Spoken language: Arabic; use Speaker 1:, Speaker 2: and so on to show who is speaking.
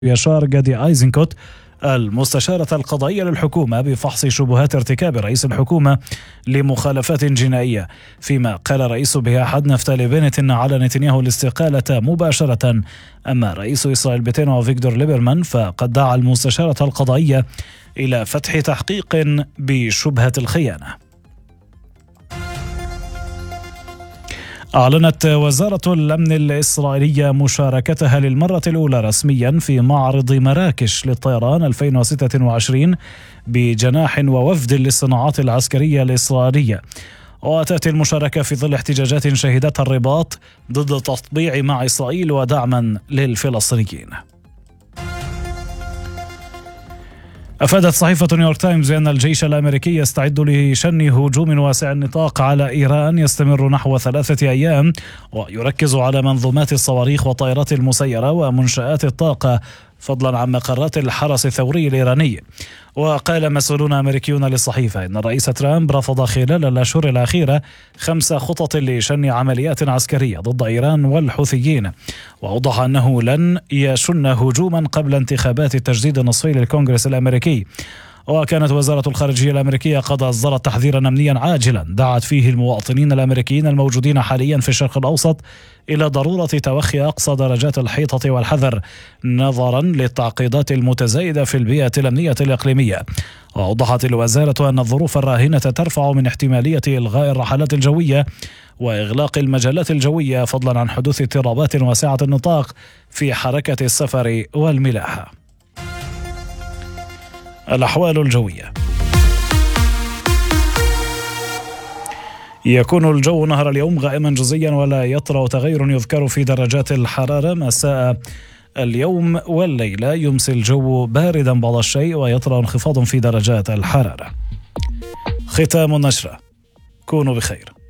Speaker 1: يشار غادي أيزنكوت المستشارة القضائية للحكومة بفحص شبهات ارتكاب رئيس الحكومة لمخالفات جنائية، فيما قال رئيس بها نفتالي بنت على نتنياهو الاستقالة مباشرة. أما رئيس إسرائيل بيتينو فيكتور ليبرمان فقد دعا المستشارة القضائية إلى فتح تحقيق بشبهة الخيانة. أعلنت وزارة الأمن الإسرائيلية مشاركتها للمرة الأولى رسميا في معرض مراكش للطيران 2026 بجناح ووفد للصناعات العسكرية الإسرائيلية، وتأتي المشاركة في ظل احتجاجات شهدتها الرباط ضد التطبيع مع إسرائيل ودعما للفلسطينيين. أفادت صحيفة نيويورك تايمز أن الجيش الأمريكي يستعد لشن هجوم واسع النطاق على إيران يستمر نحو 3 أيام، ويركز على منظومات الصواريخ والطائرات المسيرة ومنشآت الطاقة فضلا عن مقرات الحرس الثوري الإيراني. وقال مسؤولون أمريكيون للصحيفة إن الرئيس ترامب رفض خلال الأشهر الأخيرة 5 خطط لشن عمليات عسكرية ضد إيران والحوثيين، وأوضح أنه لن يشن هجوما قبل انتخابات التجديد النصفي للكونغرس الأمريكي. وكانت وزارة الخارجية الأمريكية قد أصدرت تحذيرا أمنيا عاجلا دعت فيه المواطنين الأمريكيين الموجودين حاليا في الشرق الأوسط إلى ضرورة توخي أقصى درجات الحيطة والحذر نظرا للتعقيدات المتزايدة في البيئة الأمنية الإقليمية. وأوضحت الوزارة أن الظروف الراهنة ترفع من احتمالية إلغاء الرحلات الجوية وإغلاق المجالات الجوية فضلا عن حدوث اضطرابات واسعة النطاق في حركة السفر والملاحة. الأحوال الجوية: يكون الجو نهار اليوم غائما جزئيا ولا يطرأ تغير يذكر في درجات الحرارة. مساء اليوم والليلة يمسي الجو باردا بعض الشيء ويطرأ انخفاض في درجات الحرارة. ختام النشرة، كونوا بخير.